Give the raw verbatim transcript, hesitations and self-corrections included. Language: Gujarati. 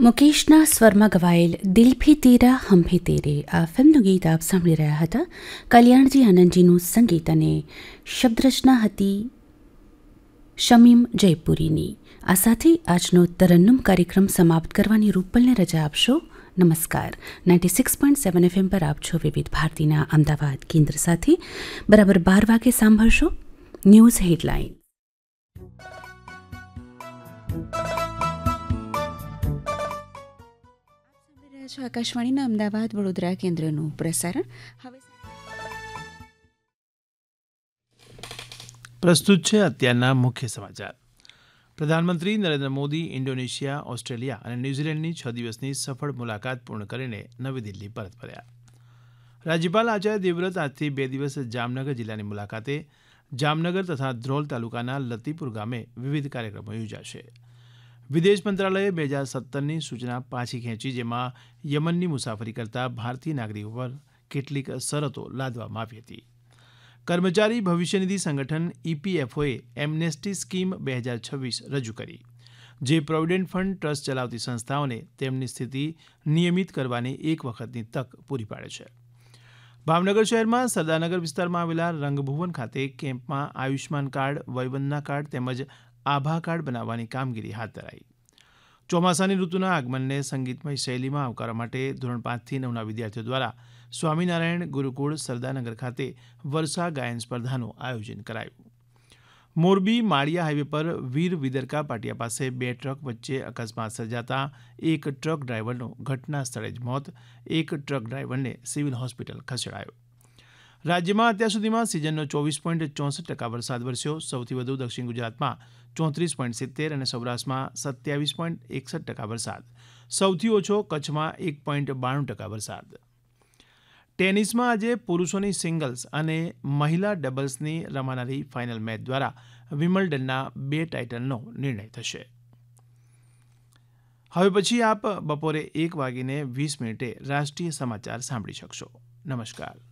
મુકેશના સ્વરમાં ગવાયેલ દિલ ભી તેરા હમ ભી તેરે આ ફિલ્મનું ગીત આપ સાંભળી રહ્યા હતા. કલ્યાણજી આનંદજીનું સંગીત અને શબ્દરચના હતી શમીમ જયપુરીની. આ સાથે આજનો તરન્નુમ કાર્યક્રમ સમાપ્ત કરવાની રૂપલને રજા આપશો. નમસ્કાર. Ninety six point seven FM પર આપ છો વિવિધ ભારતીના અમદાવાદ કેન્દ્ર સાથે. બરાબર બાર વાગે સાંભળશો ન્યૂઝ હેડલાઇન. આકાશવાણીના અમદાવાદ વડોદરા કેન્દ્રનું પ્રસારણ હવે પ્રસ્તુત છે. અત્યારના મુખ્ય સમાચાર. પ્રધાનમંત્રી નરેન્દ્ર મોદી ઇન્ડોનેશિયા, ઓસ્ટ્રેલિયા અને ન્યૂઝીલેન્ડની છ દિવસની સફળ મુલાકાત પૂર્ણ કરીને નવી દિલ્હી પરત ફર્યા. રાજ્યપાલ આચાર્ય દેવવ્રત આજથી બે દિવસ જામનગર જિલ્લાની મુલાકાતે. જામનગર તથા ધ્રોલ તાલુકાના લતીપુર ગામે વિવિધ કાર્યક્રમો યોજાશે. વિદેશ મંત્રાલયે બે હજાર સત્તરની સૂચના પાછી ખેંચી, જેમાં યમનની મુસાફરી કરતા ભારતીય નાગરિકો પર કેટલીક શરતો લાદવામાં આવી હતી. કર્મચારી ભવિષ્યનિધિ સંગઠન ઇપીએફઓએ એમનેસ્ટી સ્કીમ બે હજાર છવ્વીસ રજૂ કરી, જે પ્રોવિડન્ટ ફંડ ટ્રસ્ટ ચલાવતી સંસ્થાઓને તેમની સ્થિતિ નિયમિત કરવાની એક વખતની તક પૂરી પાડે છે. ભાવનગર શહેરમાં સરદારનગર વિસ્તારમાં આવેલા રંગભુવન ખાતે કેમ્પમાં આયુષ્માન કાર્ડ, વયવંદના કાર્ડ તેમજ આભા કાર્ડ બનાવવાની કામગીરી હાથ ધરાઈ. ચોમાસાની ઋતુના આગમનને સંગીતમય શૈલીમાં આવકારવા માટે ધોરણ પાંચથી નવના વિદ્યાર્થીઓ દ્વારા સ્વામિનારાયણ ગુરુકુળ સરદારનગર ખાતે વર્ષા ગાયન સ્પર્ધાનું આયોજન કરાયું. મોરબી માળિયા હાઈવે પર વીર વિદરકા પાટિયા પાસે બે ટ્રક વચ્ચે અકસ્માત સર્જાતા એક ટ્રક ડ્રાઈવરનું ઘટના સ્થળે જ મોત, એક ટ્રક ડ્રાઈવરને સિવિલ હોસ્પિટલ ખસેડાયો. રાજ્યમાં અત્યાર સુધીમાં સિઝનનો ચોવીસ પોઈન્ટ ચોસઠ ટકા વરસાદ વરસ્યો. સૌથી વધુ દક્ષિણ ગુજરાતમાં ચોત્રીસ પોઈન્ટ સિત્તેર અને સૌરાષ્ટ્રમાં સત્યાવીસ પોઈન્ટ એકસઠ ટકા વરસાદ. સૌથી ઓછો કચ્છમાં એક પોઈન્ટ બાણું ટકા વરસાદ. ટેનિસમાં આજે પુરુષોની સિંગલ્સ અને મહિલા ડબલ્સની રમાનારી ફાઇનલ મેચ દ્વારા વિમ્બલ્ડનના બે ટાઇટલનો નિર્ણય થશે. હવે પછી આપ બપોરે એક વાગીને વીસ મિનિટે રાષ્ટ્રીય સમાચાર સાંભળી શકશો. નમસ્કાર.